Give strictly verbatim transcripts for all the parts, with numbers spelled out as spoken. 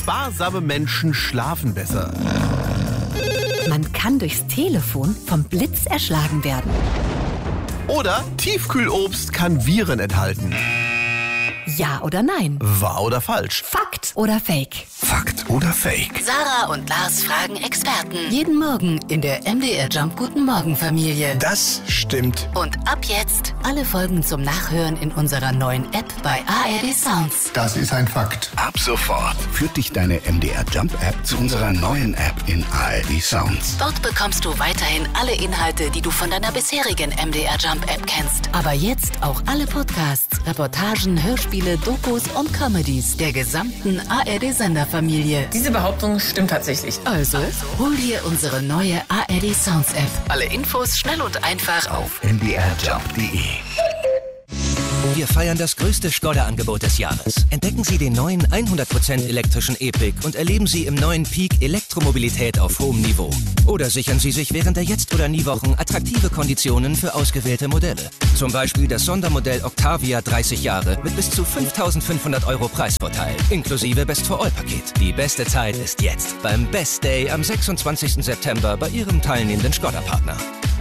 Sparsame Menschen schlafen besser. Man kann durchs Telefon vom Blitz erschlagen werden. Oder Tiefkühlobst kann Viren enthalten. Ja oder nein? Wahr oder falsch? Fakt oder Fake? Fakt oder Fake? Sarah und Lars fragen Experten. Jeden Morgen in der M D R Jump Guten Morgen Familie. Das stimmt. Und ab jetzt alle Folgen zum Nachhören in unserer neuen App bei A R D Sounds. Das ist ein Fakt. Ab sofort führt dich deine M D R Jump App zu unserer neuen App in A R D Sounds. Dort bekommst du weiterhin alle Inhalte, die du von deiner bisherigen M D R Jump App kennst. Aber jetzt auch alle Podcasts, Reportagen, Hörspiele, Dokus und Comedies der gesamten A R D-Senderfamilie. Diese Behauptung stimmt tatsächlich. Also, hol dir unsere neue A R D Sounds App. Alle Infos schnell und einfach auf m d r jump punkt d e. Wir feiern das größte Skoda-Angebot des Jahres. Entdecken Sie den neuen hundert Prozent elektrischen E-Pick und erleben Sie im neuen Peak Elektromobilität auf hohem Niveau. Oder sichern Sie sich während der Jetzt- oder Nie-Wochen attraktive Konditionen für ausgewählte Modelle. Zum Beispiel das Sondermodell Octavia dreißig Jahre mit bis zu fünftausendfünfhundert Euro Preisvorteil, inklusive Best-for-All-Paket. Die beste Zeit ist jetzt beim Best Day am sechsundzwanzigsten September bei Ihrem teilnehmenden Skoda-Partner.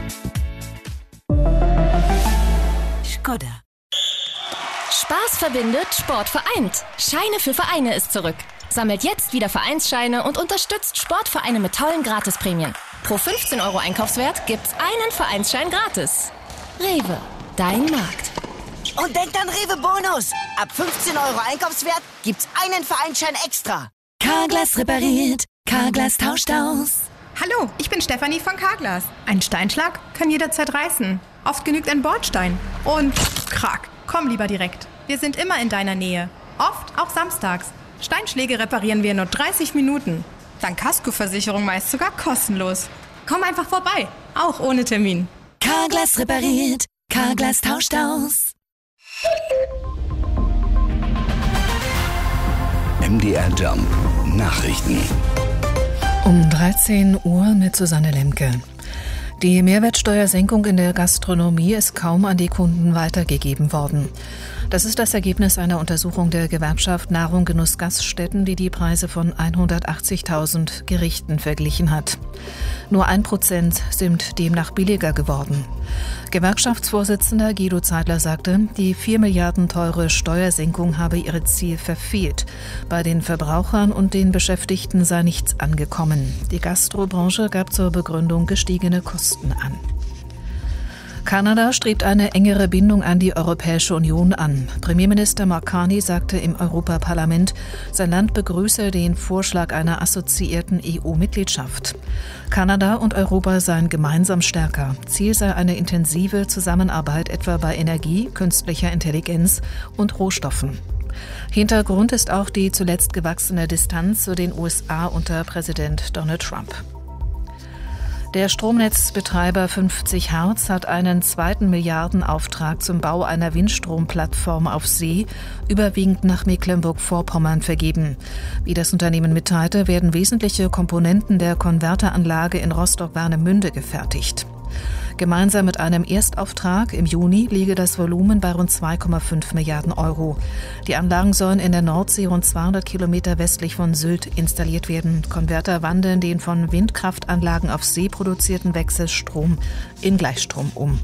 Skoda. Spaß verbindet, Sport vereint. Scheine für Vereine ist zurück. Sammelt jetzt wieder Vereinsscheine und unterstützt Sportvereine mit tollen Gratisprämien. Pro fünfzehn Euro Einkaufswert gibt's einen Vereinsschein gratis. Rewe, dein Markt. Und denkt an Rewe Bonus. Ab fünfzehn Euro Einkaufswert gibt's einen Vereinsschein extra. Carglass repariert, Carglass tauscht aus. Hallo, ich bin Stefanie von Carglass. Ein Steinschlag kann jederzeit reißen. Oft genügt ein Bordstein. Und krack, komm lieber direkt. Wir sind immer in deiner Nähe. Oft auch samstags. Steinschläge reparieren wir in nur dreißig Minuten. Dank Kaskoversicherung meist sogar kostenlos. Komm einfach vorbei, auch ohne Termin. Carglass repariert, Carglass tauscht aus. M D R Jump Nachrichten. Um dreizehn Uhr mit Susanne Lemke. Die Mehrwertsteuersenkung in der Gastronomie ist kaum an die Kunden weitergegeben worden. Das ist das Ergebnis einer Untersuchung der Gewerkschaft Nahrung Genuss Gaststätten, die die Preise von hundertachtzigtausend Gerichten verglichen hat. Nur ein Prozent sind demnach billiger geworden. Gewerkschaftsvorsitzender Guido Zeidler sagte, die vier Milliarden teure Steuersenkung habe ihr Ziel verfehlt. Bei den Verbrauchern und den Beschäftigten sei nichts angekommen. Die Gastrobranche gab zur Begründung gestiegene Kosten an. Kanada strebt eine engere Bindung an die Europäische Union an. Premierminister Mark Carney sagte im Europaparlament, sein Land begrüße den Vorschlag einer assoziierten E U-Mitgliedschaft. Kanada und Europa seien gemeinsam stärker. Ziel sei eine intensive Zusammenarbeit etwa bei Energie, künstlicher Intelligenz und Rohstoffen. Hintergrund ist auch die zuletzt gewachsene Distanz zu den U S A unter Präsident Donald Trump. Der Stromnetzbetreiber fünfzig Hertz hat einen zweiten Milliardenauftrag zum Bau einer Windstromplattform auf See, überwiegend nach Mecklenburg-Vorpommern, vergeben. Wie das Unternehmen mitteilte, werden wesentliche Komponenten der Konverteranlage in Rostock-Warnemünde gefertigt. Gemeinsam mit einem Erstauftrag im Juni liege das Volumen bei rund zwei Komma fünf Milliarden Euro. Die Anlagen sollen in der Nordsee rund zweihundert Kilometer westlich von Sylt installiert werden. Konverter wandeln den von Windkraftanlagen auf See produzierten Wechselstrom in Gleichstrom um.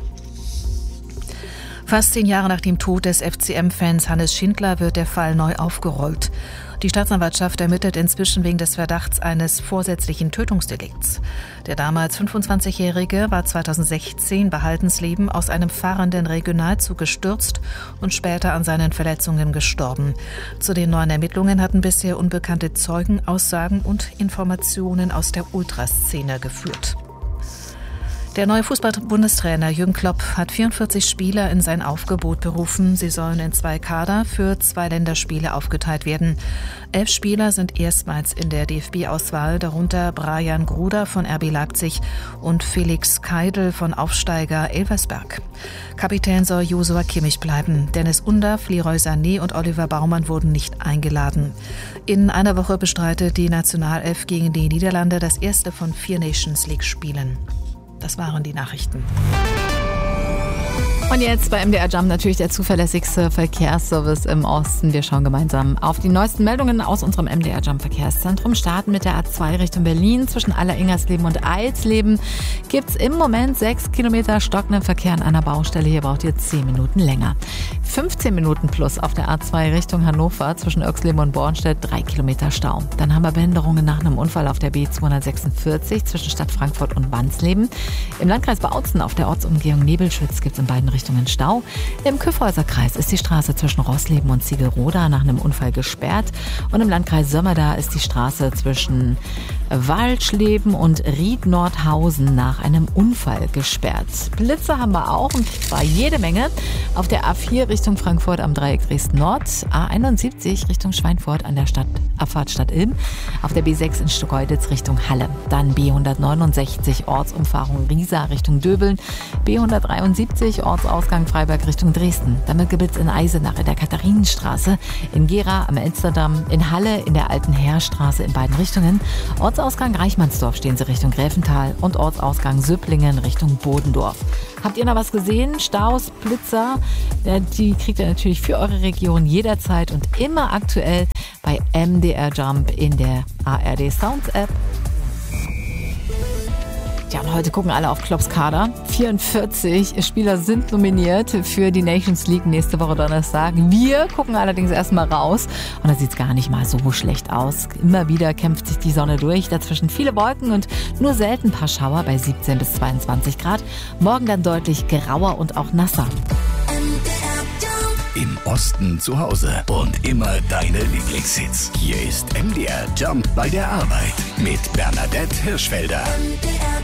Fast zehn Jahre nach dem Tod des F C M-Fans Hannes Schindler wird der Fall neu aufgerollt. Die Staatsanwaltschaft ermittelt inzwischen wegen des Verdachts eines vorsätzlichen Tötungsdelikts. Der damals fünfundzwanzigjährige war zweitausendsechzehn bei Haldensleben aus einem fahrenden Regionalzug gestürzt und später an seinen Verletzungen gestorben. Zu den neuen Ermittlungen hatten bisher unbekannte Zeugen, Aussagen und Informationen aus der Ultraszene geführt. Der neue Fußball-Bundestrainer Jürgen Klopp hat vierundvierzig Spieler in sein Aufgebot berufen. Sie sollen in zwei Kader für zwei Länderspiele aufgeteilt werden. Elf Spieler sind erstmals in der D F B-Auswahl, darunter Brian Gruder von R B Leipzig und Felix Keidel von Aufsteiger Elversberg. Kapitän soll Joshua Kimmich bleiben. Dennis Undaff, Leroy Sané und Oliver Baumann wurden nicht eingeladen. In einer Woche bestreitet die Nationalelf gegen die Niederlande das erste von vier Nations League-Spielen. Das waren die Nachrichten. Und jetzt bei M D R Jump natürlich der zuverlässigste Verkehrsservice im Osten. Wir schauen gemeinsam auf die neuesten Meldungen aus unserem M D R Jump Verkehrszentrum. Starten mit der A zwei Richtung Berlin. Zwischen Aller-Ingersleben und Eilsleben gibt es im Moment sechs Kilometer stockenden Verkehr an einer Baustelle. Hier braucht ihr zehn Minuten länger. fünfzehn Minuten plus auf der A zwei Richtung Hannover. Zwischen Oechsleben und Bornstedt drei Kilometer Stau. Dann haben wir Behinderungen nach einem Unfall auf der B zweihundertsechsundvierzig zwischen Stadt Frankfurt und Wansleben. Im Landkreis Bautzen auf der Ortsumgehung Nebelschütz gibt es in beiden Richtungen Stau. Im Kyffhäuserkreis ist die Straße zwischen Rossleben und Ziegelroda nach einem Unfall gesperrt. Und im Landkreis Sömmerda ist die Straße zwischen Walschleben und Ried-Nordhausen nach einem Unfall gesperrt. Blitze haben wir auch, und zwar jede Menge. Auf der A vier Richtung Frankfurt am Dreieck Dresden-Nord, A einundsiebzig Richtung Schweinfurt an der Stadtabfahrt Stadt-Ilm, auf der B sechs in Stuckeuditz Richtung Halle, dann B hundertneunundsechzig Ortsumfahrung Riesa Richtung Döbeln, B hundertdreiundsiebzig Ortsausgang Freiberg Richtung Dresden, damit Geblitz in Eisenach in der Katharinenstraße, in Gera am Elsterdamm, in Halle in der Alten Heerstraße in beiden Richtungen, Ortsausgang Reichmannsdorf stehen sie Richtung Gräfental und Ortsausgang Süpplingen Richtung Bodendorf. Habt ihr noch was gesehen? Staus, Blitzer, die kriegt ihr natürlich für eure Region jederzeit und immer aktuell bei M D R Jump in der A R D Sounds App. Ja, und heute gucken alle auf Klopps Kader. vierundvierzig Spieler sind nominiert für die Nations League nächste Woche Donnerstag. Wir gucken allerdings erstmal raus und da sieht es gar nicht mal so schlecht aus. Immer wieder kämpft sich die Sonne durch. Dazwischen viele Wolken und nur selten ein paar Schauer bei siebzehn bis zweiundzwanzig Grad. Morgen dann deutlich grauer und auch nasser. Im Osten zu Hause und immer deine Lieblingshits. Hier ist M D R Jump bei der Arbeit mit Bernadette Hirschfelder.